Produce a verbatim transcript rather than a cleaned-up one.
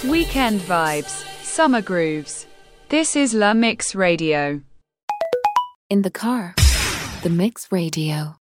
Weekend vibes, summer grooves. This is La Mix Radio. In the car, the Mix Radio.